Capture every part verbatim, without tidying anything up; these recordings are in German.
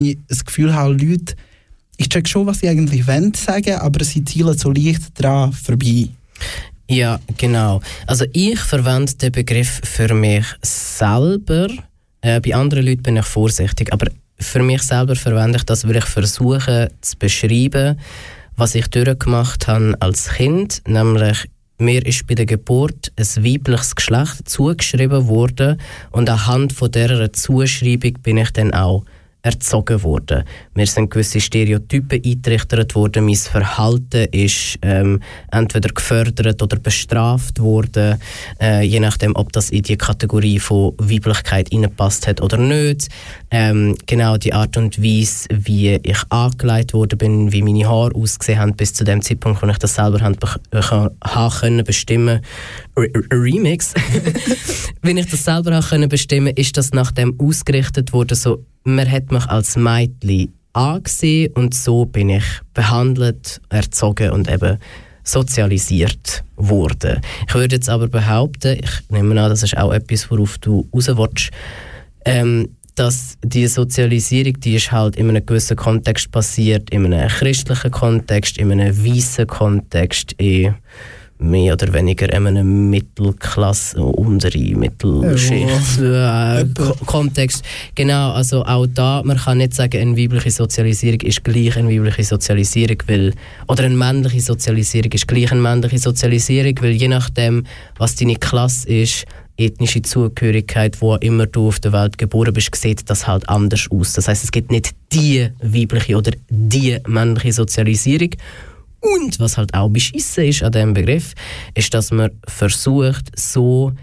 ich das Gefühl habe, Leute, ich check schon, was sie eigentlich wollen sagen, aber sie zielen so leicht daran vorbei. Ja, genau. Also ich verwende den Begriff für mich selber. Äh, bei anderen Leuten bin ich vorsichtig, aber für mich selber verwende ich das, weil ich versuche zu beschreiben, was ich durchgemacht habe als Kind, nämlich mir ist bei der Geburt ein weibliches Geschlecht zugeschrieben worden und anhand von dieser Zuschreibung bin ich dann auch erzogen worden. Mir sind gewisse Stereotypen eingetrichtert worden, mein Verhalten ist ähm, entweder gefördert oder bestraft worden, äh, je nachdem, ob das in die Kategorie von Weiblichkeit reingepasst hat oder nicht. Ähm, genau die Art und Weise, wie ich angelegt worden bin, wie meine Haare ausgesehen haben, bis zu dem Zeitpunkt, wo ich das selber habe können bestimmen. Re- Remix. Wenn ich das selber habe können bestimmen, ist das nach dem ausgerichtet worden, so man hat mich als Mädchen angesehen und so bin ich behandelt, erzogen und eben sozialisiert worden. Ich würde jetzt aber behaupten, ich nehme an, das ist auch etwas, worauf du raus willst, ähm, dass die Sozialisierung, die ist halt in einem gewissen Kontext passiert, in einem christlichen Kontext, in einem weißen Kontext, in mehr oder weniger in einem Mittelklasse, untere Mittelschicht äh, Kontext. Genau, also auch da, man kann nicht sagen, eine weibliche Sozialisierung ist gleich eine weibliche Sozialisierung, weil, oder eine männliche Sozialisierung ist gleich eine männliche Sozialisierung, weil je nachdem, was deine Klasse ist, ethnische Zugehörigkeit, wo immer du auf der Welt geboren bist, sieht das halt anders aus. Das heisst, es gibt nicht die weibliche oder die männliche Sozialisierung. Und was halt auch beschissen ist an diesem Begriff, ist, dass man versucht, so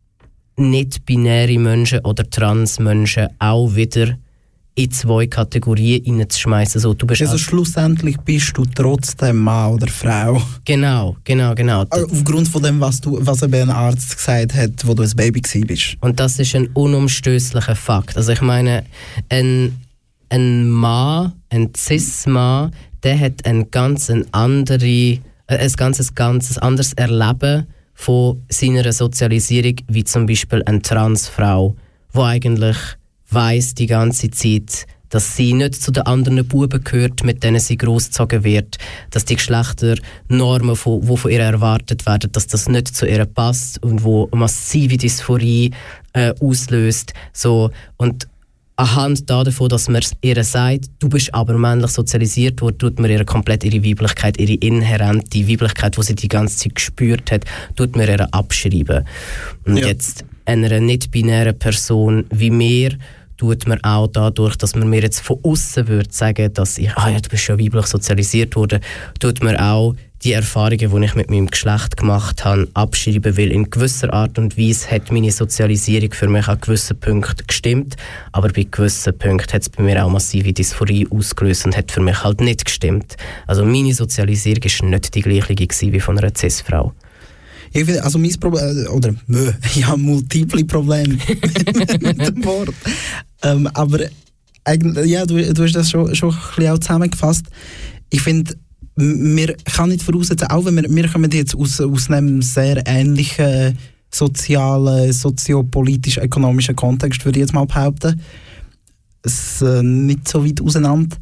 nicht-binäre Menschen oder Trans-Menschen auch wieder in zwei Kategorien hineinzuschmeißen. So, du bist also schlussendlich bist du trotzdem Mann oder Frau. Genau, genau, genau. Aufgrund von dem, was, du, was eben ein Arzt gesagt hat, wo du ein Baby warst. Und das ist ein unumstößlicher Fakt. Also ich meine, ein, ein Mann, ein Cis-Mann, der hat ein ganz ein andere, äh, ein ganzes, ganzes anderes Erleben von seiner Sozialisierung, wie zum Beispiel eine Transfrau, die eigentlich weiss die ganze Zeit, dass sie nicht zu den anderen Buben gehört, mit denen sie großgezogen wird, dass die Geschlechternormen, die von ihr erwartet werden, dass das nicht zu ihr passt und wo massive Dysphorie äh, auslöst. So, und anhand davon, dass man ihr sagt, du bist aber männlich sozialisiert worden, tut man ihr komplett ihre Weiblichkeit, ihre inhärente Weiblichkeit, die sie die ganze Zeit gespürt hat, tut man ihr abschreiben. Und ja. Jetzt einer nicht-binären Person wie mir tut man auch dadurch, dass man mir jetzt von außen würde sagen, dass ich, ah ja, du bist ja weiblich sozialisiert worden, tut man auch die Erfahrungen, die ich mit meinem Geschlecht gemacht habe, abschreiben, weil in gewisser Art und Weise hat meine Sozialisierung für mich an gewissen Punkten gestimmt, aber bei gewissen Punkten hat es bei mir auch massive Dysphorie ausgelöst und hat für mich halt nicht gestimmt. Also meine Sozialisierung war nicht die gleiche wie von einer Cis-Frau. Ich finde, also mein Problem, oder mö, ich habe multiple Probleme mit dem Wort. Ähm, aber eigentlich, ja, du, du hast das schon, schon ein bisschen auch zusammengefasst. Ich finde, wir kann nicht voraussetzen, auch wenn wir, wir kommen jetzt aus, aus einem sehr ähnlichen sozialen, soziopolitisch ökonomischen Kontext, würde ich jetzt mal behaupten. Es ist äh, nicht so weit auseinander.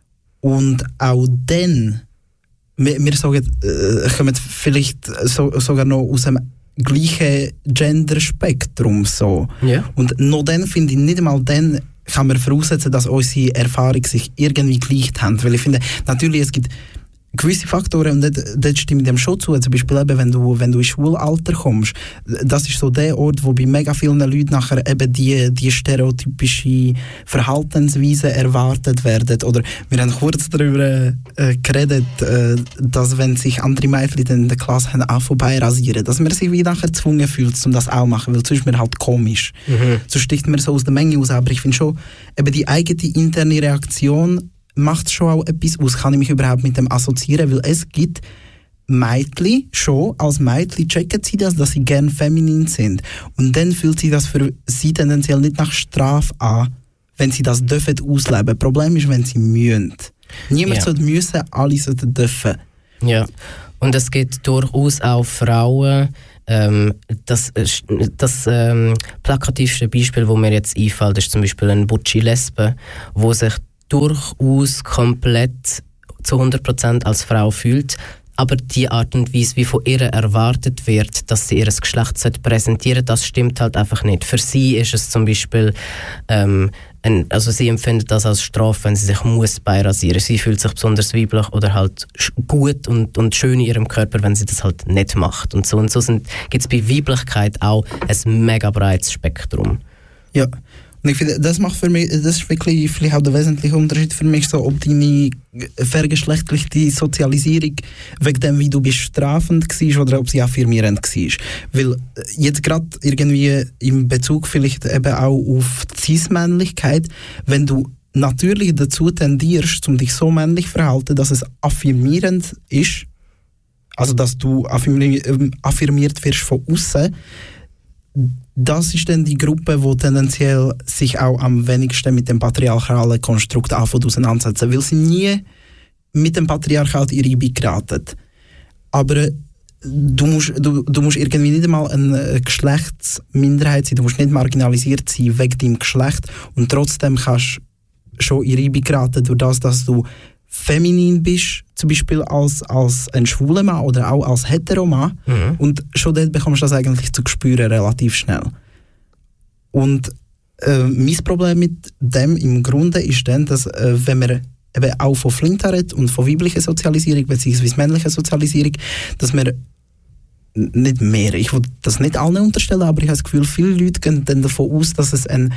Und auch dann, wir, wir sagen, äh, kommen vielleicht so, sogar noch aus dem gleichen Genderspektrum. So. Yeah. Und noch dann finde ich, nicht einmal dann kann man voraussetzen, dass unsere Erfahrungen sich irgendwie gleicht haben. Weil ich finde, natürlich, es gibt gewisse Faktoren, und dort, dort stimme ich dem schon zu. Zum Beispiel eben, wenn du, wenn du ins Schulalter kommst, das ist so der Ort, wo bei mega vielen Leuten nachher eben die, die stereotypische Verhaltensweise erwartet werden. Oder wir haben kurz darüber äh, geredet, äh, dass wenn sich andere Mädchen in der Klasse haben auch vorbei rasieren, dass man sich wie nachher gezwungen fühlt, um das auch zu machen, weil sonst ist man halt komisch. Mhm. So sticht man so aus der Menge aus. Aber ich finde schon, eben die eigene interne Reaktion macht schon auch etwas aus, kann ich mich überhaupt mit dem assoziieren, weil es gibt Mädchen, schon als Mädchen checken sie das, dass sie gerne feminin sind. Und dann fühlt sich das für sie tendenziell nicht nach Strafe an, wenn sie das dürfen ausleben. Problem ist, wenn sie müssen. Niemand ja. sollte müssen, alle sollten dürfen. Ja, und es gibt durchaus auch Frauen, ähm, das, das ähm, plakativste Beispiel, das mir jetzt einfällt, ist zum Beispiel eine Butchi-Lesbe, wo sich durchaus komplett zu hundert Prozent als Frau fühlt, aber die Art und Weise, wie von ihr erwartet wird, dass sie ihr Geschlecht präsentieren sollte, das stimmt halt einfach nicht. Für sie ist es zum Beispiel, ähm, ein, also sie empfindet das als Strafe, wenn sie sich muss beirasieren. Sie fühlt sich besonders weiblich oder halt gut und, und schön in ihrem Körper, wenn sie das halt nicht macht. Und so und so gibt es bei Weiblichkeit auch ein mega breites Spektrum. Ja. Und ich finde, das macht für mich, das ist wirklich vielleicht auch der wesentliche Unterschied für mich, so, ob deine vergeschlechtlichte Sozialisierung wegen dem, wie du bist, strafend war oder ob sie affirmierend war. Weil jetzt gerade irgendwie im Bezug vielleicht eben auch auf Cis-Männlichkeit, wenn du natürlich dazu tendierst, um dich so männlich zu verhalten, dass es affirmierend ist, also dass du affirmiert wirst von außen, das ist dann die Gruppe, die tendenziell sich auch am wenigsten mit dem patriarchalen Konstrukt auseinandersetzen, weil sie nie mit dem Patriarchat in Reibe geraten. Aber du musst, du, du musst irgendwie nicht einmal eine Geschlechtsminderheit sein, du musst nicht marginalisiert sein wegen deinem Geschlecht und trotzdem kannst du schon in Reibe geraten durch das, dass du feminin bist, zum Beispiel als, als ein schwuler Mann oder auch als Heteromann. Mhm. Und schon dort bekommst du das eigentlich zu spüren, relativ schnell. Und äh, mein Problem mit dem im Grunde ist dann, dass äh, wenn man eben auch von Flinta redet und von weiblicher Sozialisierung bzw. männlicher Sozialisierung, dass man nicht mehr, ich will das nicht allen unterstellen, aber ich habe das Gefühl, viele Leute gehen dann davon aus, dass es ein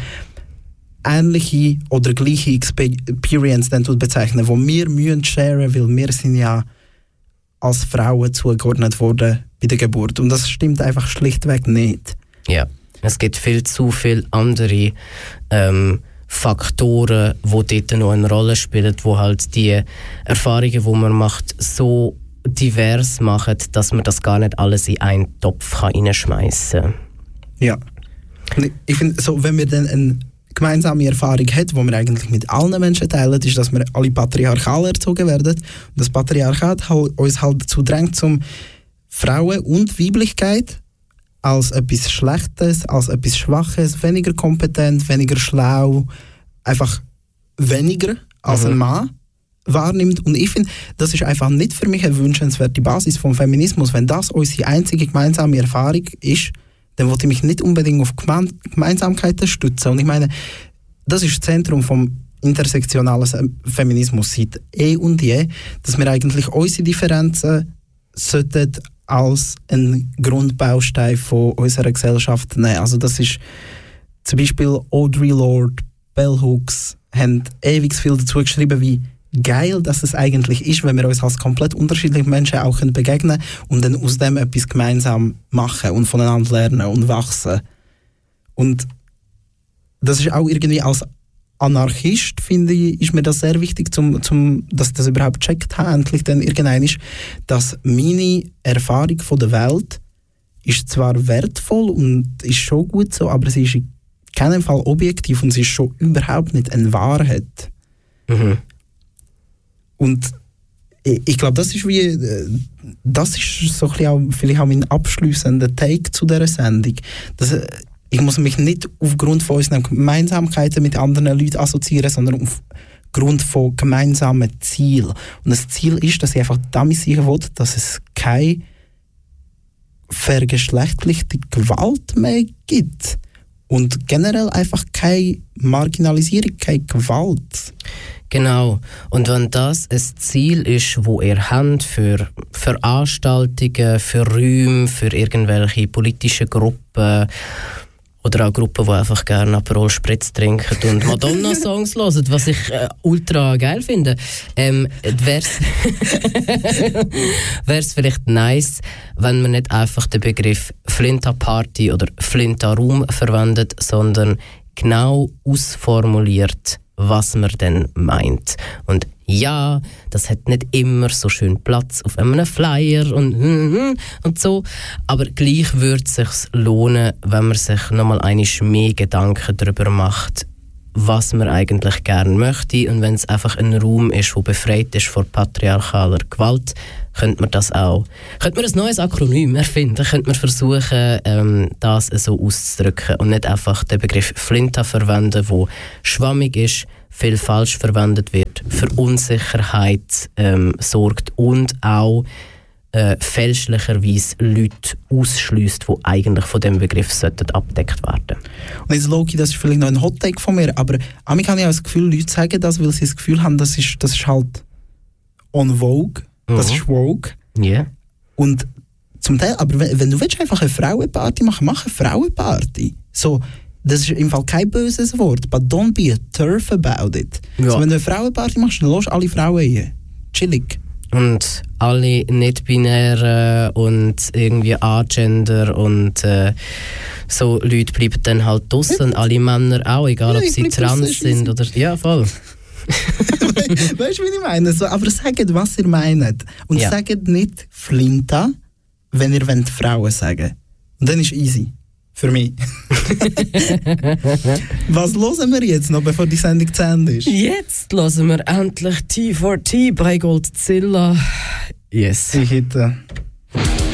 ähnliche oder gleiche Experience dann bezeichnen, wo wir müssen sharen, weil wir sind ja als Frauen zugeordnet worden bei der Geburt. Und das stimmt einfach schlichtweg nicht. Ja, es gibt viel zu viele andere ähm, Faktoren, die dort noch eine Rolle spielen, wo halt die Erfahrungen, die man macht, so divers machen, dass man das gar nicht alles in einen Topf reinschmeißen kann. Ja. Und ich finde, so, wenn wir dann eine gemeinsame Erfahrung hat, die wir eigentlich mit allen Menschen teilen, ist, dass wir alle patriarchal erzogen werden. Und das Patriarchat halt, uns halt dazu drängt, zum Frauen und Weiblichkeit als etwas Schlechtes, als etwas Schwaches, weniger kompetent, weniger schlau, einfach weniger als mhm. ein Mann wahrnimmt. Und ich finde, das ist einfach nicht für mich eine wünschenswerte Basis vom Feminismus. Wenn das unsere einzige gemeinsame Erfahrung ist, dann wollte ich mich nicht unbedingt auf Gemeinsamkeiten stützen. Und ich meine, das ist das Zentrum vom intersektionalen Feminismus seit eh und je, dass wir eigentlich unsere Differenzen sollten als einen Grundbaustein von unserer Gesellschaft nehmen. Also das ist zum Beispiel Audre Lorde, Bell Hooks haben ewig viel dazu geschrieben, wie geil, dass es eigentlich ist, wenn wir uns als komplett unterschiedliche Menschen auch begegnen können und dann aus dem etwas gemeinsam machen und voneinander lernen und wachsen. Und das ist auch irgendwie als Anarchist, finde ich, ist mir das sehr wichtig, zum, zum, dass ich das überhaupt gecheckt habe, endlich dann irgendwann ist, dass meine Erfahrung von der Welt ist zwar wertvoll und ist schon gut so, aber sie ist in keinem Fall objektiv und sie ist schon überhaupt nicht eine Wahrheit. Mhm. Und ich, ich glaube, das ist wie, das ist so ein bisschen auch, vielleicht auch mein abschliessender Take zu dieser Sendung. Das, ich muss mich nicht aufgrund von unseren Gemeinsamkeiten mit anderen Leuten assoziieren, sondern aufgrund von gemeinsamen Zielen. Und das Ziel ist, dass ich einfach damit sicher will, dass es keine vergeschlechtlichte Gewalt mehr gibt. Und generell einfach keine Marginalisierung, keine Gewalt. Genau. Und wenn das ein Ziel ist, wo ihr habt für Veranstaltungen, für Räume, für irgendwelche politischen Gruppen oder auch Gruppen, die einfach gerne Aperol Spritz trinken und Madonna-Songs hören, was ich äh, ultra geil finde, ähm, wäre es vielleicht nice, wenn man nicht einfach den Begriff Flinta-Party oder Flinta-Raum verwendet, sondern genau ausformuliert, was man denn meint. Und ja, das hat nicht immer so schön Platz auf einem Flyer und, und so, aber gleich würde es sich lohnen, wenn man sich nochmal einmal mehr Gedanken darüber macht, was man eigentlich gerne möchte. Und wenn es einfach ein Raum ist, der befreit ist vor patriarchaler Gewalt, könnte man das auch, könnte man ein neues Akronym erfinden, könnte man versuchen, ähm, das so auszudrücken und nicht einfach den Begriff Flinta verwenden, der schwammig ist, viel falsch verwendet wird, für Unsicherheit ähm, sorgt und auch äh, fälschlicherweise Leute ausschliesst, die eigentlich von diesem Begriff sollten abgedeckt werden. Und jetzt, Loki, das ist vielleicht noch ein Hot-Take von mir, aber manchmal habe ich auch das Gefühl, Leute sagen das, weil sie das Gefühl haben, das ist, das ist halt on vogue, das ist woke. Ja. Yeah. Und zum Teil, aber wenn, wenn du willst einfach eine Frauenparty machen, mach eine Frauenparty. So, das ist im Fall kein böses Wort, but don't be a turf about it. Ja. So, wenn du eine Frauenparty machst, dann lässt alle Frauen rein. Chillig. Und alle nicht-binären und irgendwie agender und äh, so Leute bleiben dann halt draussen. Und alle Männer auch, egal ja, ob sie trans sind oder... Ja, voll. Weißt du, wie ich meine? So, aber sagt, was ihr meint. Und ja. sagt nicht Flinta, wenn ihr wollt Frauen sagen. Und dann ist easy. Für mich. Was hören wir jetzt noch, bevor die Sendung zu Ende ist? Jetzt hören wir endlich T vier T bei Goldzilla. Yes. Ich hätte...